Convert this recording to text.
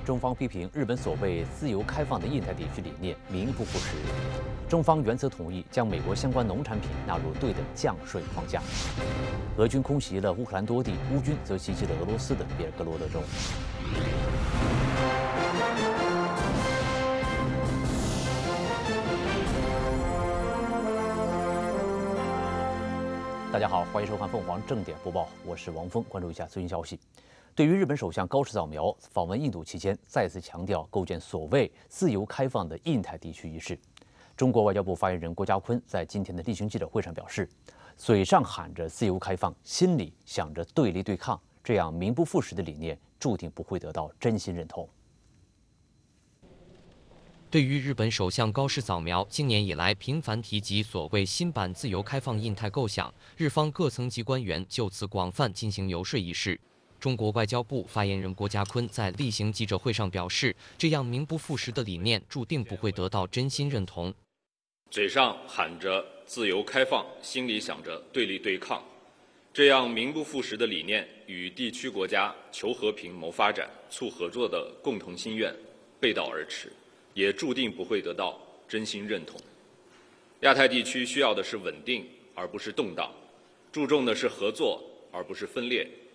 中方批评日本所谓自由开放的印太地区理念名不副实。中方原则同意将美国相关农产品纳入对等降税框架。俄军空袭了乌克兰多地，乌军则袭击了俄罗斯的别尔哥罗德州。大家好，欢迎收看凤凰正点播报，我是王峰，关注一下最新消息。对于日本首相高市早苗访问印度期间，再次强调构建所谓自由开放的印太地区一事，中国外交部发言人郭家坤在今天的例行记者会上表示，嘴上喊着自由开放，心里想着对立对抗，这样名不副实的理念，注定不会得到真心认同。 对于日本首相高市早苗今年以来频繁提及所谓新版自由开放印太构想，日方各层级官员就此广泛进行游说一事，中国外交部发言人郭家坤在例行记者会上表示，这样名不副实的理念注定不会得到真心认同。 嘴上喊着自由开放，心里想着对立对抗，这样名不副实的理念与地区国家求和平、谋发展、促合作的共同心愿背道而驰，也注定不会得到真心认同。亚太地区需要的是稳定，而不是动荡；注重的是合作，而不是分裂；